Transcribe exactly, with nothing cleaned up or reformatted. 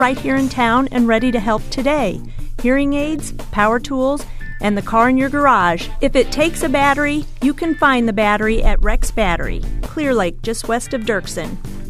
right here in town and ready to help today. Hearing aids, power tools, and the car in your garage. If it takes a battery, you can find the battery at Rex Battery, Clear Lake, just west of Dirksen.